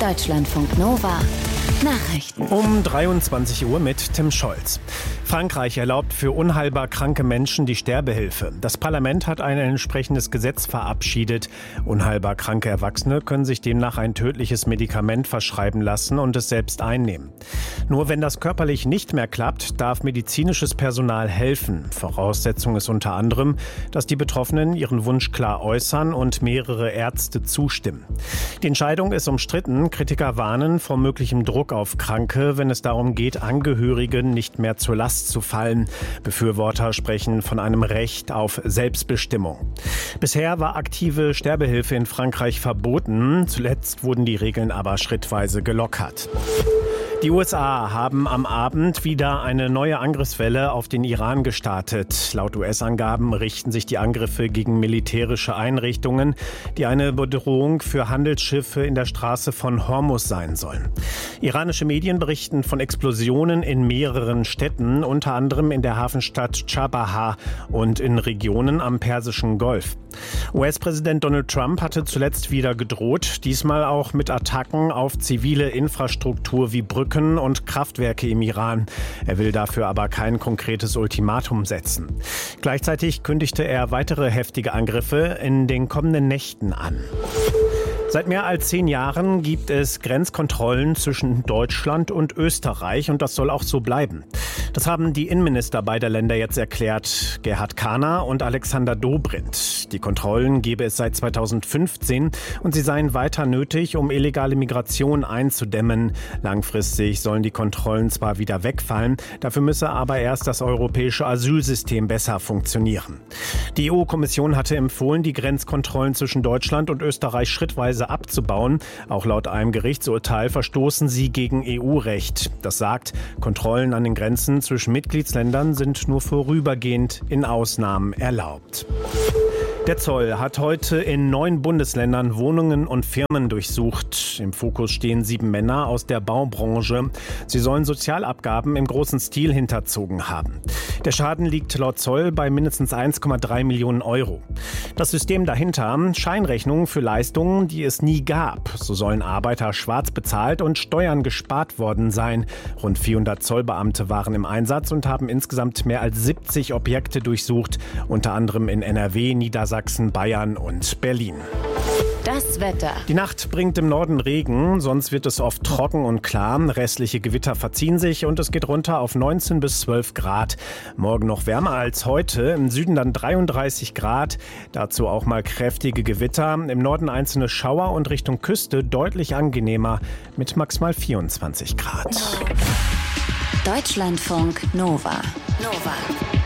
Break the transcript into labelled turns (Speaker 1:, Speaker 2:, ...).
Speaker 1: Deutschlandfunk Nova. Nachrichten.
Speaker 2: Um 23 Uhr mit Tim Scholz. Frankreich erlaubt für unheilbar kranke Menschen die Sterbehilfe. Das Parlament hat ein entsprechendes Gesetz verabschiedet. Unheilbar kranke Erwachsene können sich demnach ein tödliches Medikament verschreiben lassen und es selbst einnehmen. Nur wenn das körperlich nicht mehr klappt, darf medizinisches Personal helfen. Voraussetzung ist unter anderem, dass die Betroffenen ihren Wunsch klar äußern und mehrere Ärzte zustimmen. Die Entscheidung ist umstritten. Kritiker warnen vor möglichem Druck auf Kranke, wenn es darum geht, Angehörigen nicht mehr zur Last zu fallen. Befürworter sprechen von einem Recht auf Selbstbestimmung. Bisher war aktive Sterbehilfe in Frankreich verboten. Zuletzt wurden die Regeln aber schrittweise gelockert. Die USA haben am Abend wieder eine neue Angriffswelle auf den Iran gestartet. Laut US-Angaben richten sich die Angriffe gegen militärische Einrichtungen, die eine Bedrohung für Handelsschiffe in der Straße von Hormuz sein sollen. Iranische Medien berichten von Explosionen in mehreren Städten, unter anderem in der Hafenstadt Chabahar und in Regionen am Persischen Golf. US-Präsident Donald Trump hatte zuletzt wieder gedroht, diesmal auch mit Attacken auf zivile Infrastruktur wie Brücken und Kraftwerke im Iran. Er will dafür aber kein konkretes Ultimatum setzen. Gleichzeitig kündigte er weitere heftige Angriffe in den kommenden Nächten an. Seit mehr als 10 Jahren gibt es Grenzkontrollen zwischen Deutschland und Österreich und das soll auch so bleiben. Das haben die Innenminister beider Länder jetzt erklärt, Gerhard Kahner und Alexander Dobrindt. Die Kontrollen gebe es seit 2015 und sie seien weiter nötig, um illegale Migration einzudämmen. Langfristig sollen die Kontrollen zwar wieder wegfallen, dafür müsse aber erst das europäische Asylsystem besser funktionieren. Die EU-Kommission hatte empfohlen, die Grenzkontrollen zwischen Deutschland und Österreich schrittweise abzubauen. Auch laut einem Gerichtsurteil verstoßen sie gegen EU-Recht. Das sagt, Kontrollen an den Grenzen zwischen Mitgliedsländern sind nur vorübergehend in Ausnahmen erlaubt. Der Zoll hat heute in 9 Bundesländern Wohnungen und Firmen durchsucht. Im Fokus stehen 7 Männer aus der Baubranche. Sie sollen Sozialabgaben im großen Stil hinterzogen haben. Der Schaden liegt laut Zoll bei mindestens 1,3 Millionen Euro. Das System dahinter: Scheinrechnungen für Leistungen, die es nie gab. So sollen Arbeiter schwarz bezahlt und Steuern gespart worden sein. Rund 400 Zollbeamte waren im Einsatz und haben insgesamt mehr als 70 Objekte durchsucht, unter anderem in NRW, Niedersachsen, Bayern und Berlin.
Speaker 1: Das Wetter.
Speaker 2: Die Nacht bringt im Norden Regen, sonst wird es oft trocken und klar. Restliche Gewitter verziehen sich und es geht runter auf 19 bis 12 Grad. Morgen noch wärmer als heute, im Süden dann 33 Grad. Dazu auch mal kräftige Gewitter. Im Norden einzelne Schauer und Richtung Küste deutlich angenehmer mit maximal 24 Grad.
Speaker 1: Deutschlandfunk Nova.